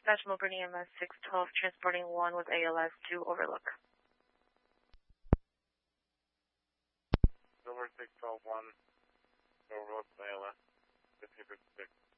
Dispatch Melbourne EMS 612, transporting 1 with ALS to Overlook. Silver 612-1, Overlook ALS, 1556.